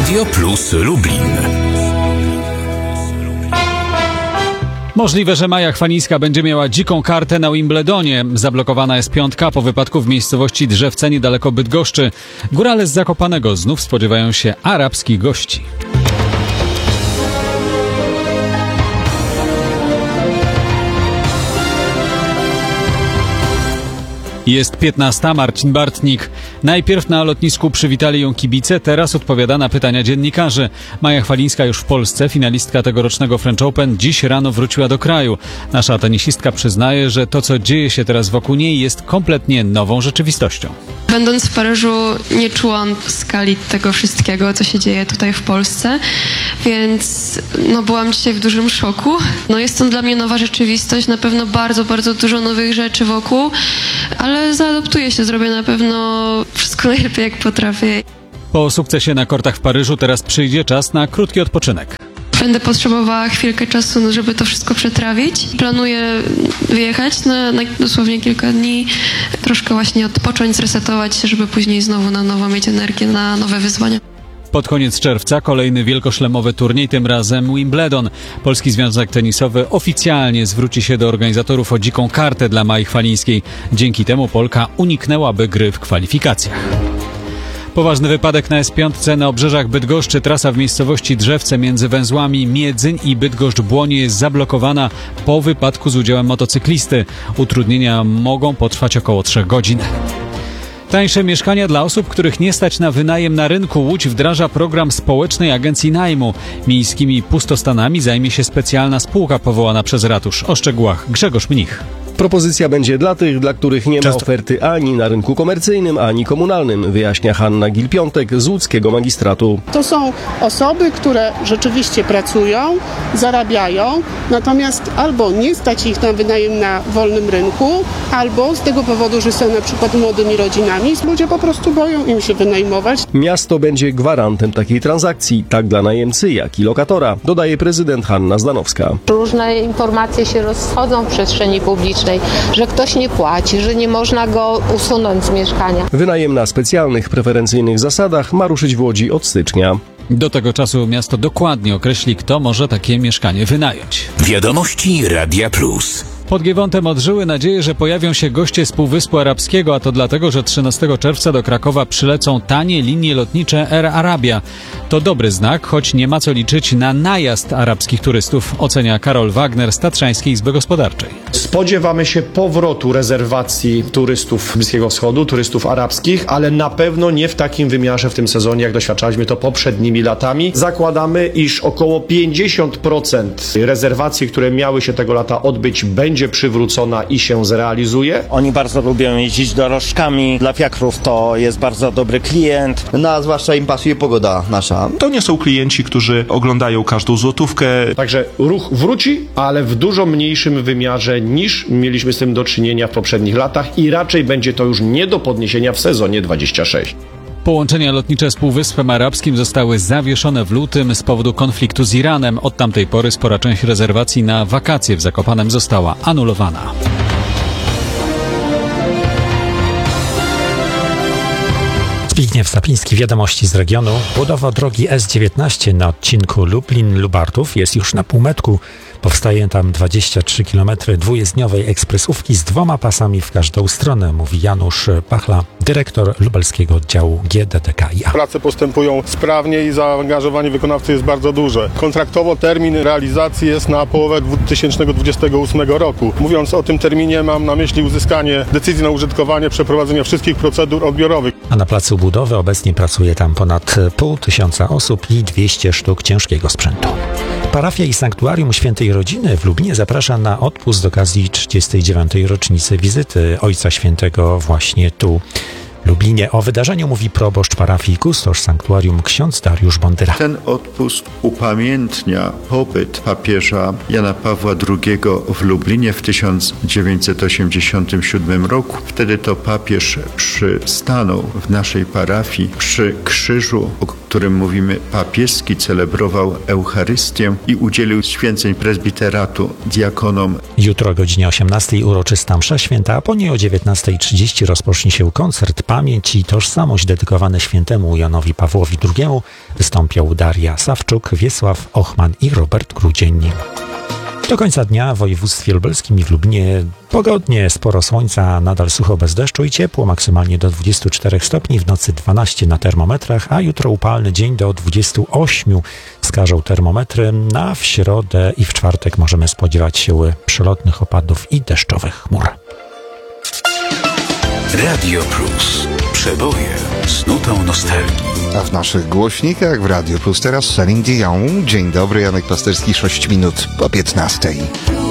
Radio Plus Lublin. Możliwe, że Maja Chwalińska będzie miała dziką kartę na Wimbledonie. Zablokowana jest piątka po wypadku w miejscowości Drzewce niedaleko Bydgoszczy. Górale z Zakopanego znów spodziewają się arabskich gości. Jest 15. Marcin Bartnik. Najpierw na lotnisku przywitali ją kibice, teraz odpowiada na pytania dziennikarzy. Maja Chwalińska już w Polsce, finalistka tegorocznego French Open, dziś rano wróciła do kraju. Nasza tenisistka przyznaje, że to, co dzieje się teraz wokół niej, jest kompletnie nową rzeczywistością. Będąc w Paryżu, nie czułam skali tego wszystkiego, co się dzieje tutaj w Polsce, więc byłam dzisiaj w dużym szoku. Jest to dla mnie nowa rzeczywistość, na pewno bardzo, bardzo dużo nowych rzeczy wokół, ale zaadoptuję się, zrobię na pewno wszystko najlepiej, jak potrafię. Po sukcesie na kortach w Paryżu teraz przyjdzie czas na krótki odpoczynek. Będę potrzebowała chwilkę czasu, żeby to wszystko przetrawić. Planuję wyjechać na dosłownie kilka dni, troszkę właśnie odpocząć, zresetować się, żeby później znowu na nowo mieć energię na nowe wyzwania. Pod koniec czerwca kolejny wielkoszlemowy turniej, tym razem Wimbledon. Polski Związek Tenisowy oficjalnie zwróci się do organizatorów o dziką kartę dla Mai Chwalińskiej. Dzięki temu Polka uniknęłaby gry w kwalifikacjach. Poważny wypadek na S5 na obrzeżach Bydgoszczy. Trasa w miejscowości Drzewce między węzłami Miedzyń i Bydgoszcz-Błonie jest zablokowana po wypadku z udziałem motocyklisty. Utrudnienia mogą potrwać około 3 godzin. Tańsze mieszkania dla osób, których nie stać na wynajem na rynku. Łódź wdraża program Społecznej Agencji Najmu. Miejskimi pustostanami zajmie się specjalna spółka powołana przez ratusz. O szczegółach Grzegorz Mnich. Propozycja będzie dla tych, dla których nie ma oferty ani na rynku komercyjnym, ani komunalnym, wyjaśnia Hanna Gil-Piątek z łódzkiego magistratu. To są osoby, które rzeczywiście pracują, zarabiają, natomiast albo nie stać ich na wynajem na wolnym rynku, albo z tego powodu, że są na przykład młodymi rodzinami, ludzie po prostu boją im się wynajmować. Miasto będzie gwarantem takiej transakcji, tak dla najemcy, jak i lokatora, dodaje prezydent Hanna Zdanowska. Różne informacje się rozchodzą w przestrzeni publicznej, że ktoś nie płaci, że nie można go usunąć z mieszkania. Wynajem na specjalnych, preferencyjnych zasadach ma ruszyć w Łodzi od stycznia. Do tego czasu miasto dokładnie określi, kto może takie mieszkanie wynająć. Wiadomości Radia Plus. Pod Giewontem odżyły nadzieje, że pojawią się goście z Półwyspu Arabskiego, a to dlatego, że 13 czerwca do Krakowa przylecą tanie linie lotnicze Air Arabia. To dobry znak, choć nie ma co liczyć na najazd arabskich turystów, ocenia Karol Wagner z Tatrzańskiej Izby Gospodarczej. Spodziewamy się powrotu rezerwacji turystów Bliskiego Wschodu, turystów arabskich, ale na pewno nie w takim wymiarze w tym sezonie, jak doświadczaliśmy to poprzednimi latami. Zakładamy, iż około 50% rezerwacji, które miały się tego lata odbyć, będzie przywrócona i się zrealizuje. Oni bardzo lubią jeździć dorożkami. Dla fiakrów to jest bardzo dobry klient. A zwłaszcza im pasuje pogoda nasza. To nie są klienci, którzy oglądają każdą złotówkę. Także ruch wróci, ale w dużo mniejszym wymiarze niż mieliśmy z tym do czynienia w poprzednich latach i raczej będzie to już nie do podniesienia w sezonie 26. Połączenia lotnicze z Półwyspem Arabskim zostały zawieszone w lutym z powodu konfliktu z Iranem. Od tamtej pory spora część rezerwacji na wakacje w Zakopanem została anulowana. Zbigniew Sapiński, wiadomości z regionu. Budowa drogi S19 na odcinku Lublin-Lubartów jest już na półmetku. Powstaje tam 23 km dwujezdniowej ekspresówki z 2 pasami w każdą stronę, mówi Janusz Pachla, dyrektor lubelskiego oddziału GDDKiA. Prace postępują sprawnie i zaangażowanie wykonawcy jest bardzo duże. Kontraktowo termin realizacji jest na połowę 2028 roku. Mówiąc o tym terminie, mam na myśli uzyskanie decyzji na użytkowanie, przeprowadzenia wszystkich procedur odbiorowych. A na placu budowy obecnie pracuje tam ponad 500 osób i 200 sztuk ciężkiego sprzętu. Parafia i Sanktuarium Świętej Rodziny w Lublinie zaprasza na odpust z okazji 39. rocznicy wizyty Ojca Świętego właśnie tu w Lublinie. O wydarzeniu mówi proboszcz parafii i kustosz Sanktuarium ksiądz Dariusz Bondyra. Ten odpust upamiętnia pobyt papieża Jana Pawła II w Lublinie w 1987 roku. Wtedy to papież przystanął w naszej parafii przy krzyżu, którym mówimy papieski, celebrował Eucharystię i udzielił święceń prezbiteratu diakonom. Jutro o godzinie 18 uroczysta msza święta, a po niej o 19:30 rozpocznie się koncert Pamięć i Tożsamość dedykowany świętemu Janowi Pawłowi II. Wystąpią Daria Sawczuk, Wiesław Ochman i Robert Grudzień. Do końca dnia w województwie lubelskim i w Lublinie pogodnie, sporo słońca, nadal sucho bez deszczu i ciepło, maksymalnie do 24 stopni, w nocy 12 na termometrach, a jutro upalny dzień do 28 wskażą termometry, a w środę i w czwartek możemy spodziewać się przelotnych opadów i deszczowych chmur. Radio Plus. Przeboje z nutą nostalgii. A w naszych głośnikach w Radio Plus teraz Celine Dion. Dzień dobry, Janek Pasterski, 6 minut po 15.